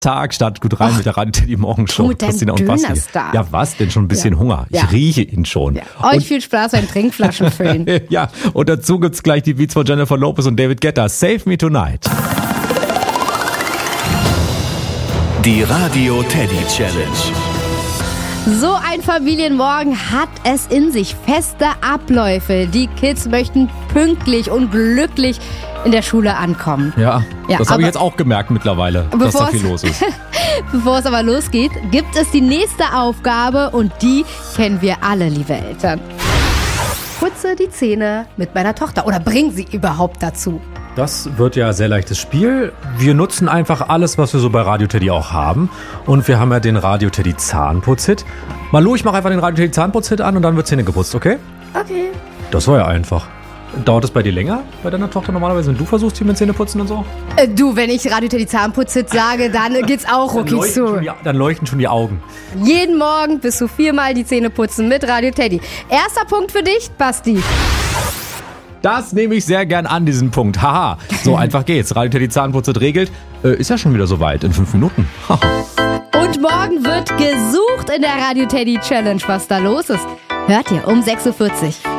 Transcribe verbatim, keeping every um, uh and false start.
Tag, startet gut rein Och, mit der Radio Teddy Morgenshow. mit deinem Christina und Basti. Dönerstar. Ja, was denn? Schon ein bisschen Ja. Hunger. Ich Ja. rieche ihn schon. Ja. Euch viel Spaß beim Trinkflaschen füllen. Ja, und dazu gibt's gleich die Beats von Jennifer Lopez und David Guetta. Save Me Tonight. Die Radio Teddy Challenge. So ein Familienmorgen hat es in sich. Feste Abläufe. Die Kids möchten pünktlich und glücklich in der Schule ankommen. Ja, Ja, das habe ich aber- jetzt auch gemerkt mittlerweile, dass Bevor da viel es- los ist. Bevor es aber losgeht, gibt es die nächste Aufgabe und die kennen wir alle, liebe Eltern. Putze die Zähne mit meiner Tochter oder bring sie überhaupt dazu. Das wird ja ein sehr leichtes Spiel. Wir nutzen einfach alles, was wir so bei Radio Teddy auch haben. Und wir haben ja den Radio Teddy Zahnputz-Hit. Malu, ich mache einfach den Radio Teddy Zahnputz-Hit an und dann wird Zähne geputzt, okay? Okay. Das war ja einfach. Dauert es bei dir länger, bei deiner Tochter normalerweise, wenn du versuchst, hier mit Zähne putzen und so? Äh, du, wenn ich Radio Teddy Zahnputz sage, dann geht's auch Dann rucki leuchten, zu. schon die, dann leuchten schon die Augen. Jeden Morgen bis zu viermal die Zähne putzen mit Radio Teddy. Erster Punkt für dich, Basti. Das nehme ich sehr gern an, diesen Punkt. Haha, so einfach geht's. Radio Teddy Zahnputz-Hit regelt. Äh, ist ja schon wieder soweit, in fünf Minuten. Und morgen wird gesucht in der Radio Teddy Challenge. Was da los ist, hört ihr um sechs Uhr vierzig.